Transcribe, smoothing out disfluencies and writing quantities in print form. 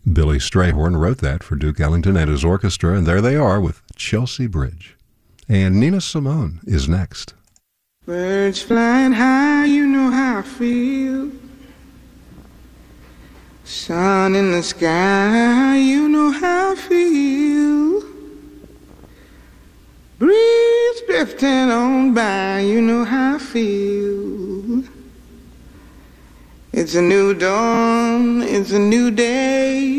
Billy Strayhorn wrote that for Duke Ellington and his orchestra, and there they are with Chelsea Bridge. And Nina Simone is next. Birds flying high, you know how I feel. Sun in the sky, you know how I feel. Breeze drifting on by, you know how I feel. It's a new dawn, it's a new day.